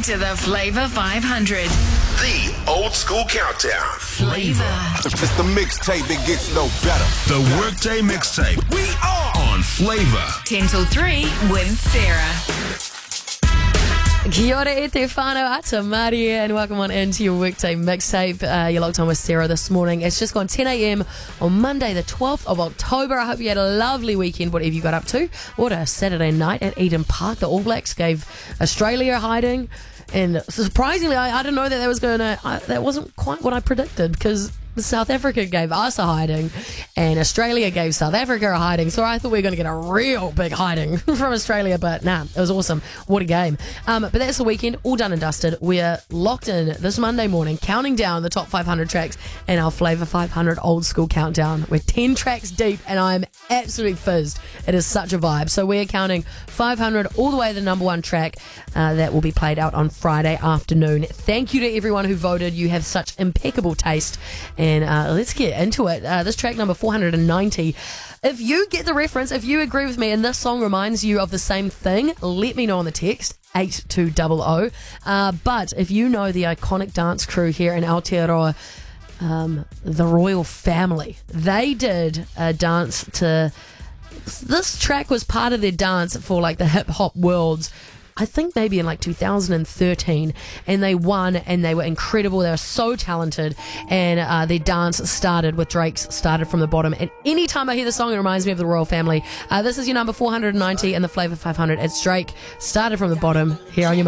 to the Flavor 500. The Old School Countdown. Flavor. It's the mixtape that gets no better. The Workday Mixtape. We are On Flavor. 10 till 3 with Sarah. Kia ora e te whānau ata Māori and welcome on into your Weekday Mixtape. You're locked on with Sarah this morning. It's just gone 10 a.m. on Monday the 12th of October. I hope you had a lovely weekend, whatever you got up to. What a Saturday night at Eden Park. The All Blacks gave Australia a hiding, and surprisingly I didn't know that that wasn't quite what I predicted, because South Africa gave us a hiding and Australia gave South Africa a hiding. So I thought we were going to get a real big hiding from Australia, but nah, it was awesome. What a game. But that's the weekend, all done and dusted. We're locked in this Monday morning, counting down the top 500 tracks in our Flavor 500 Old School Countdown. We're 10 tracks deep and I'm absolutely fizzed. It is such a vibe. So we're counting 500 all the way to the number one track that will be played out on Friday afternoon. Thank you to everyone who voted. You have such impeccable taste. And let's get into it. This track number 490. If you get the reference, if you agree with me and this song reminds you of the same thing, let me know on the text 8200. But if you know the iconic dance crew here in Aotearoa, the Royal Family, they did a dance to... This track was part of their dance for like the hip hop worlds, I think maybe in like 2013, and they won and they were incredible. They were so talented, and their dance started with Drake's Started From the Bottom. And anytime I hear the song, it reminds me of the Royal Family. This is your number 490 in the Flavor 500. It's Drake, Started From the Bottom, here on your